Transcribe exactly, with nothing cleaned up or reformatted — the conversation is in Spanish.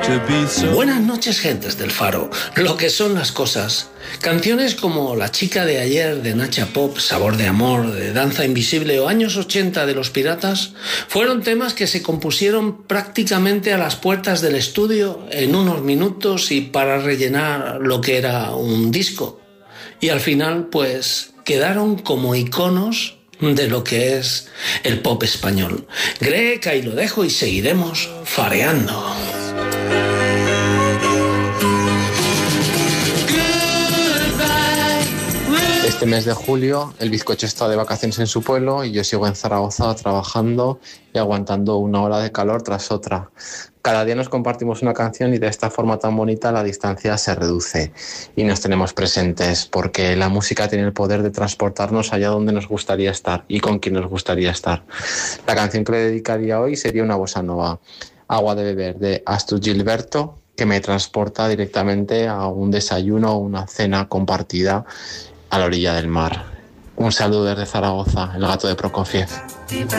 Buenas noches, gentes del Faro. Lo que son las cosas. Canciones como La chica de ayer de Nacha Pop, Sabor de amor de Danza Invisible o Años ochenta de Los Piratas fueron temas que se compusieron prácticamente a las puertas del estudio en unos minutos y para rellenar lo que era un disco. Y al final, pues, quedaron como iconos de lo que es el pop español. Greg, ahí lo dejo y seguiremos fareando. Este mes de julio el bizcocho está de vacaciones en su pueblo y yo sigo en Zaragoza trabajando y aguantando una ola de calor tras otra. Cada día nos compartimos una canción y de esta forma tan bonita la distancia se reduce y nos tenemos presentes, porque la música tiene el poder de transportarnos allá donde nos gustaría estar y con quien nos gustaría estar. La canción que le dedicaría hoy sería una bossa nova, Agua de beber, de Astur Gilberto, que me transporta directamente a un desayuno o una cena compartida a la orilla del mar. Un saludo desde Zaragoza, el gato de Prokofiev.